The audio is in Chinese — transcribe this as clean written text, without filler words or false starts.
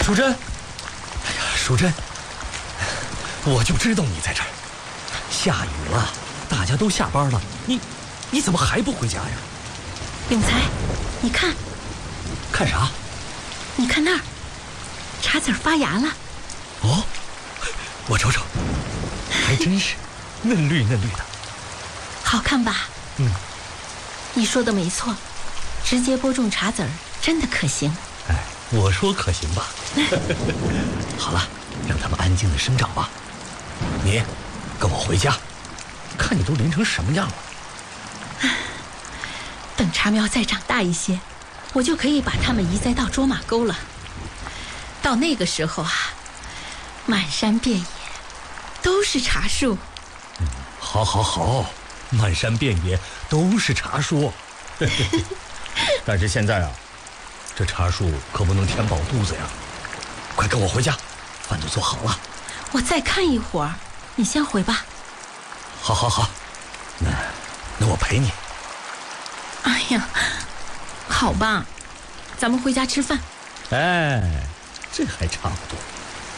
淑珍，哎呀，淑珍，我就知道你在这儿。下雨了，大家都下班了，你怎么还不回家呀？ 永才，你看， 看啥？ 你看那儿，茶籽发芽了。 哦，我瞅瞅，还真是嫩绿嫩绿的， 好看吧？ 嗯， 你说的没错，直接播种茶籽儿真的可行。 哎，我说可行吧？好了，让他们安静的生长吧。你跟我回家，看你都淋成什么样了。 等茶苗再长大一些，我就可以把它们移栽到卓玛沟了。到那个时候啊，满山遍野都是茶树。 好，好，好，满山遍野都是茶树。但是现在啊，这茶树可不能填饱肚子呀。快跟我回家，饭都做好了。 我再看一会儿，你先回吧。 好，好，好，那我陪你。 哎呀，好吧，咱们回家吃饭。 哎，这还差不多。